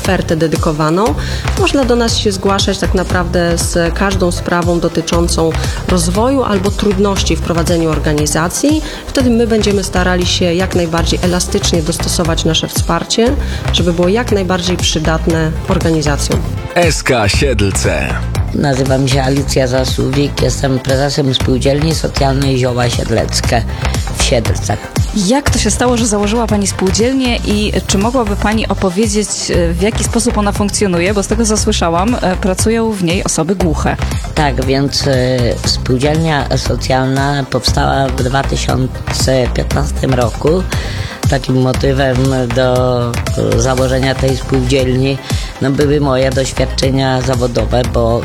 ofertę dedykowaną. Można do nas się zgłaszać tak naprawdę z każdą sprawą dotyczącą rozwoju albo trudności w prowadzeniu organizacji. Wtedy my będziemy starali się jak najbardziej elastycznie dostosować nasze wsparcie, żeby było jak najbardziej przydatne organizacjom. SK Siedlce. Nazywam się Alicja Zasuwik, jestem prezesem Spółdzielni Socjalnej Zioła Siedleckie w Siedlcach. Jak to się stało, że założyła Pani spółdzielnię i czy mogłaby Pani opowiedzieć, w jaki sposób ona funkcjonuje? Bo z tego, co słyszałam, pracują w niej osoby głuche. Tak, więc Spółdzielnia Socjalna powstała w 2015 roku. Takim motywem do założenia tej spółdzielni były moje doświadczenia zawodowe, bo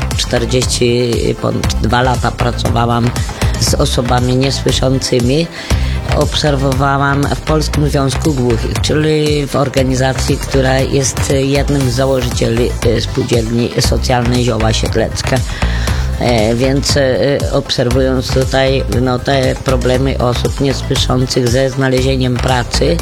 42 lata pracowałam z osobami niesłyszącymi. Obserwowałam w Polskim Związku Głuchych, czyli w organizacji, która jest jednym z założycieli Spółdzielni Socjalnej Zioła Siedleckie. Więc obserwując tutaj te problemy osób niesłyszących ze znalezieniem pracy,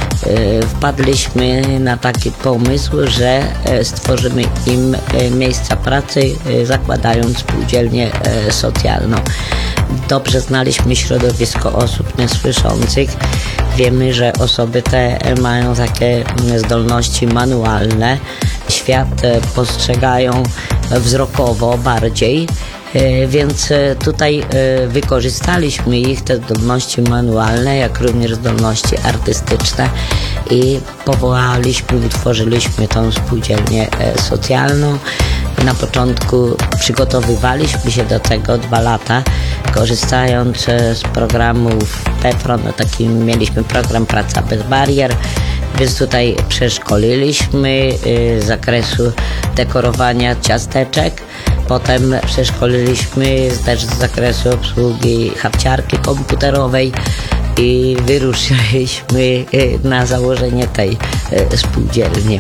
wpadliśmy na taki pomysł, że stworzymy im miejsca pracy, zakładając spółdzielnię socjalną. Dobrze znaliśmy środowisko osób niesłyszących. Wiemy, że osoby te mają takie zdolności manualne. Świat postrzegają wzrokowo bardziej, więc tutaj wykorzystaliśmy ich te zdolności manualne, jak również zdolności artystyczne i utworzyliśmy tą spółdzielnię socjalną. Na początku przygotowywaliśmy się do tego 2 lata, korzystając z programów PEFRON, mieliśmy program Praca bez barier, więc tutaj przeszkoliliśmy z zakresu dekorowania ciasteczek. Potem przeszkoliliśmy też z zakresu obsługi harciarki komputerowej i wyruszyliśmy na założenie tej spółdzielni.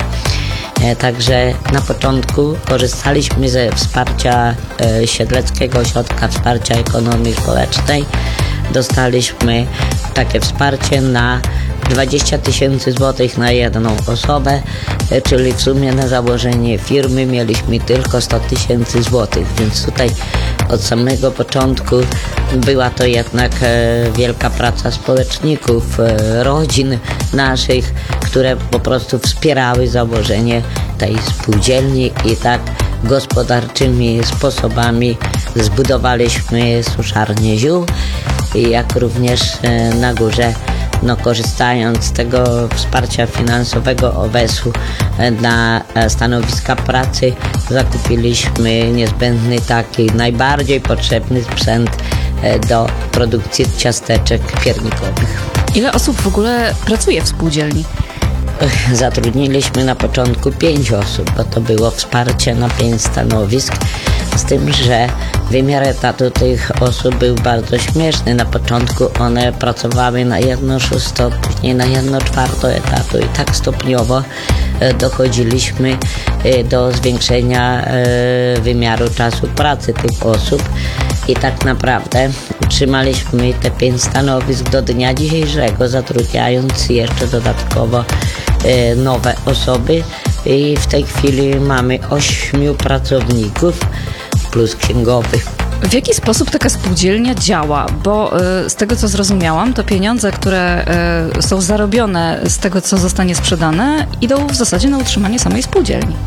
Także na początku korzystaliśmy ze wsparcia Siedleckiego Ośrodka Wsparcia Ekonomii Społecznej. Dostaliśmy takie wsparcie na 20 000 złotych na jedną osobę, czyli w sumie na założenie firmy mieliśmy tylko 100 000 złotych, więc tutaj od samego początku była to jednak wielka praca społeczników, rodzin naszych, które po prostu wspierały założenie tej spółdzielni i tak gospodarczymi sposobami zbudowaliśmy suszarnię ziół, jak również na górze, korzystając z tego wsparcia finansowego OWES-u na stanowiska pracy, zakupiliśmy niezbędny taki najbardziej potrzebny sprzęt do produkcji ciasteczek piernikowych. Ile osób w ogóle pracuje w spółdzielni? Zatrudniliśmy na początku 5 osób, bo to było wsparcie na 5 stanowisk, z tym, że wymiar etatu tych osób był bardzo śmieszny. Na początku one pracowały na 1/6, później na 1/4 etatu i tak stopniowo dochodziliśmy do zwiększenia wymiaru czasu pracy tych osób i tak naprawdę utrzymaliśmy te 5 stanowisk do dnia dzisiejszego, zatrudniając jeszcze dodatkowo nowe osoby i w tej chwili mamy 8 pracowników plus księgowy. W jaki sposób taka spółdzielnia działa? Bo z tego, co zrozumiałam, to pieniądze, które są zarobione z tego, co zostanie sprzedane, idą w zasadzie na utrzymanie samej spółdzielni.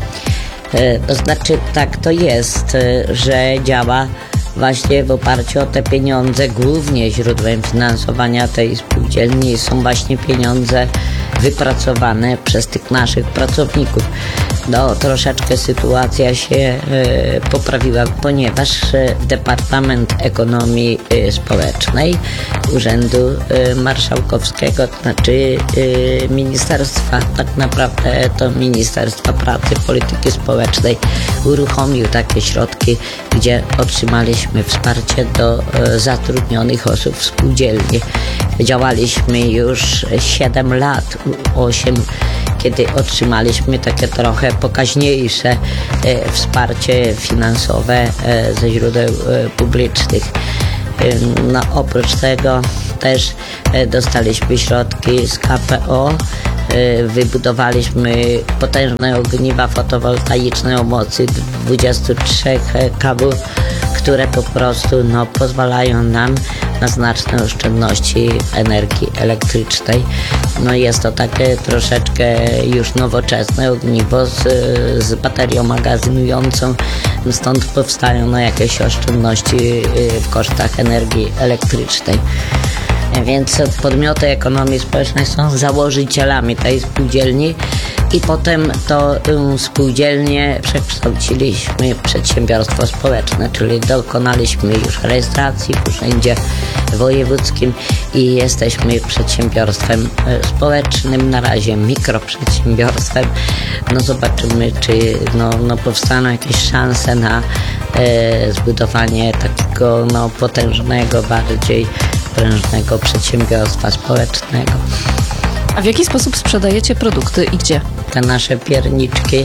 To znaczy tak to jest, że działa właśnie w oparciu o te pieniądze. Głównie źródłem finansowania tej spółdzielni są właśnie pieniądze wypracowane przez tych naszych pracowników. Troszeczkę sytuacja się poprawiła, ponieważ Departament Ekonomii Społecznej Urzędu Marszałkowskiego, to znaczy ministerstwa, tak naprawdę to Ministerstwa Pracy i Polityki Społecznej, uruchomił takie środki, gdzie otrzymaliśmy wsparcie do zatrudnionych osób w spółdzielni. Działaliśmy już 7 lat, 8, kiedy otrzymaliśmy takie trochę pokaźniejsze wsparcie finansowe ze źródeł publicznych. No, oprócz tego też dostaliśmy środki z KPO. Wybudowaliśmy potężne ogniwa fotowoltaiczne o mocy 23 kW, które po prostu pozwalają nam na znaczne oszczędności energii elektrycznej. No jest to takie troszeczkę już nowoczesne ogniwo z baterią magazynującą, stąd powstają jakieś oszczędności w kosztach energii elektrycznej. Więc podmioty ekonomii społecznej są założycielami tej spółdzielni i potem to spółdzielnie przekształciliśmy w przedsiębiorstwo społeczne, czyli dokonaliśmy już rejestracji w urzędzie wojewódzkim i jesteśmy przedsiębiorstwem społecznym, na razie mikroprzedsiębiorstwem. No zobaczymy, czy powstaną jakieś szanse na zbudowanie takiego potężnego, bardziej prężnego przedsiębiorstwa społecznego. A w jaki sposób sprzedajecie produkty i gdzie? Te nasze pierniczki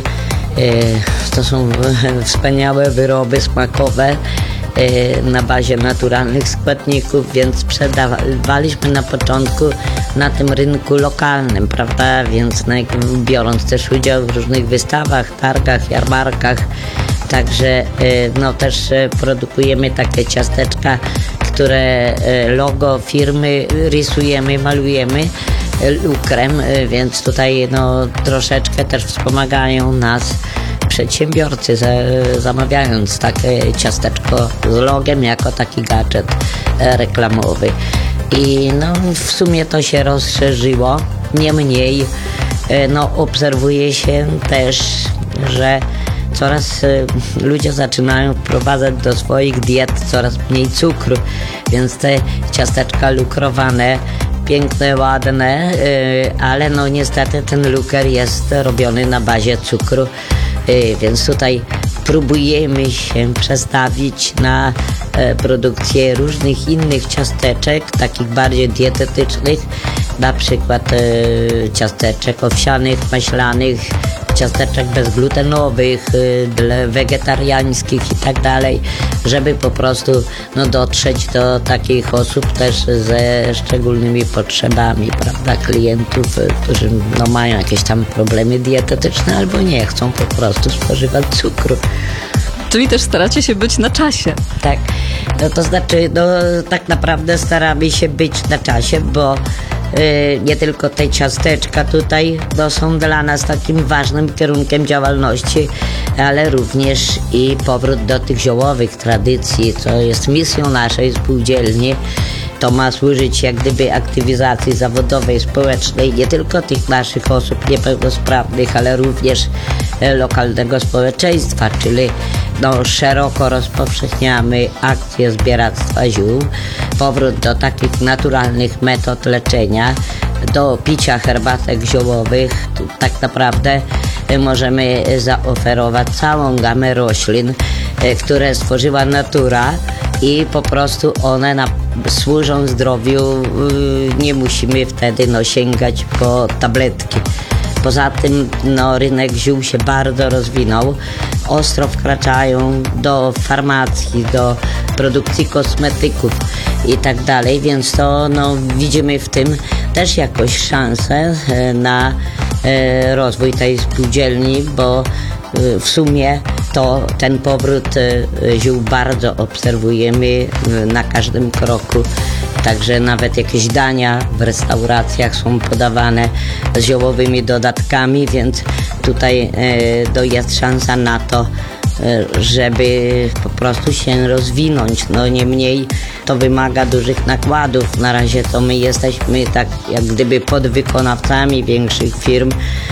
to są wspaniałe wyroby smakowe na bazie naturalnych składników, więc sprzedawaliśmy na początku na tym rynku lokalnym, prawda? Więc biorąc też udział w różnych wystawach, targach, jarmarkach, także też produkujemy takie ciasteczka, które logo firmy rysujemy, malujemy lukrem, więc tutaj troszeczkę też wspomagają nas przedsiębiorcy, zamawiając takie ciasteczko z logiem jako taki gadżet reklamowy. I w sumie to się rozszerzyło. Niemniej obserwuje się też, że coraz ludzie zaczynają wprowadzać do swoich diet coraz mniej cukru, więc te ciasteczka lukrowane, piękne, ładne, ale niestety ten luker jest robiony na bazie cukru, więc tutaj próbujemy się przestawić na produkcję różnych innych ciasteczek, takich bardziej dietetycznych, na przykład ciasteczek owsianych, maślanych, ciasteczek bezglutenowych, wegetariańskich i tak dalej, żeby po prostu dotrzeć do takich osób też ze szczególnymi potrzebami, prawda, klientów, którzy mają jakieś tam problemy dietetyczne albo nie chcą po prostu spożywać cukru. Czyli też staracie się być na czasie. Tak, to znaczy tak naprawdę staramy się być na czasie, bo nie tylko te ciasteczka tutaj są dla nas takim ważnym kierunkiem działalności, ale również i powrót do tych ziołowych tradycji, co jest misją naszej spółdzielni. To ma służyć jak gdyby aktywizacji zawodowej, społecznej, nie tylko tych naszych osób niepełnosprawnych, ale również lokalnego społeczeństwa, czyli szeroko rozpowszechniamy akcje zbieractwa ziół, powrót do takich naturalnych metod leczenia, do picia herbatek ziołowych. Tu tak naprawdę możemy zaoferować całą gamę roślin, które stworzyła natura i po prostu one służą zdrowiu, nie musimy wtedy sięgać po tabletki. Poza tym rynek ziół się bardzo rozwinął, ostro wkraczają do farmacji, do produkcji kosmetyków i tak dalej, więc to widzimy w tym też jakąś szansę na rozwój tej spółdzielni, bo w sumie to ten powrót ziół bardzo obserwujemy na każdym kroku. Także nawet jakieś dania w restauracjach są podawane z ziołowymi dodatkami, więc tutaj jest szansa na to, żeby po prostu się rozwinąć. Niemniej to wymaga dużych nakładów. Na razie to my jesteśmy tak jak gdyby podwykonawcami większych firm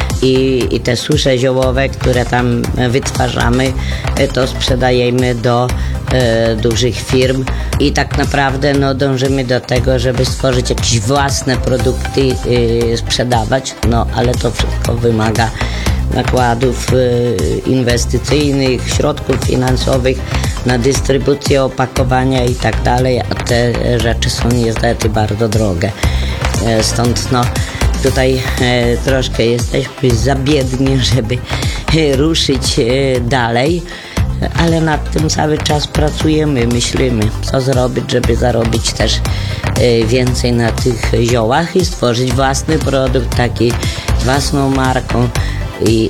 i te susze ziołowe, które tam wytwarzamy, to sprzedajemy do dużych firm i tak naprawdę dążymy do tego, żeby stworzyć jakieś własne produkty, sprzedawać, ale to wszystko wymaga nakładów inwestycyjnych, środków finansowych na dystrybucję, opakowania i tak dalej, a te rzeczy są niestety bardzo drogie. Stąd tutaj troszkę jesteśmy za biedni, żeby ruszyć dalej. ale nad tym cały czas pracujemy, myślimy, co zrobić, żeby zarobić też więcej na tych ziołach i stworzyć własny produkt, taki własną marką i